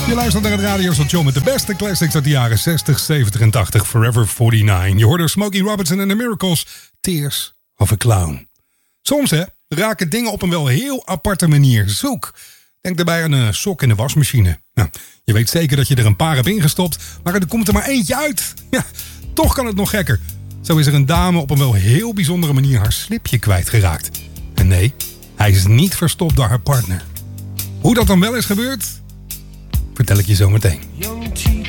Je luistert naar het radiostation met de beste classics uit de jaren 60, 70 en 80. Forever 49. Je hoorde Smokey Robinson en The Miracles. Tears of a Clown. Soms raken dingen op een wel heel aparte manier zoek. Denk daarbij aan een sok in de wasmachine. Nou, je weet zeker dat je er een paar hebt ingestopt, maar er komt er maar eentje uit. Ja, toch kan het nog gekker. Zo is er een dame op een wel heel bijzondere manier haar slipje kwijtgeraakt. En nee, hij is niet verstopt door haar partner. Hoe dat dan wel is gebeurd, vertel ik je zo meteen.